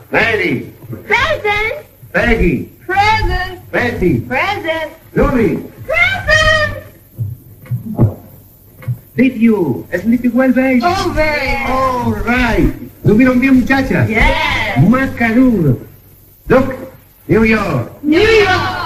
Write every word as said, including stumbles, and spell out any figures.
Mary. Present. Peggy. Present. Betty. Present. Louie. Present. Did you sleep well, baby? Oh, very All right. ¿Durmieron bien, muchachas? Yes. Macanudo. Look, New York. New York.